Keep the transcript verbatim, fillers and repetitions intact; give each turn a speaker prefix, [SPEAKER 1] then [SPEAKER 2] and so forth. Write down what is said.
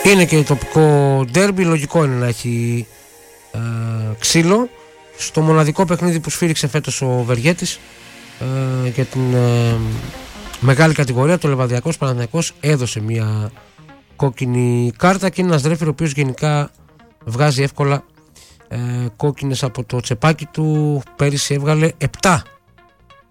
[SPEAKER 1] Είναι και τοπικό ντέρμπι, λογικό είναι να έχει ε, ξύλο. Στο μοναδικό παιχνίδι που σφύριξε φέτος ο Βεργέτης ε, για την ε, μεγάλη κατηγορία, το Λεβαδιακός Παναθηναϊκός έδωσε μια κόκκινη κάρτα και είναι ένας ρέφερ ο οποίος γενικά βγάζει εύκολα ε, κόκκινες από το τσεπάκι του. Πέρυσι έβγαλε επτά